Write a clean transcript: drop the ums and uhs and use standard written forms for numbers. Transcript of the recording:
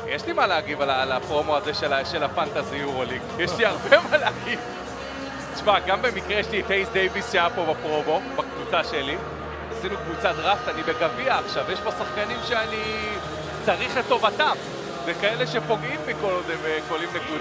יש לי מה להגיב על הפרומו הזה של הפנטזי יורוליג. יש לי הרבה מה להגיב. תשמע, גם במקרה יש לי את אייס דייביס שהיה פה בפרומו, בקבוצה שלי. עשינו קבוצת דראפט, אני בגביע עכשיו, יש פה שחקנים שאני צריך את טובתם. זה כאלה שפוגעים בי כל עוד הם קולים נקודות.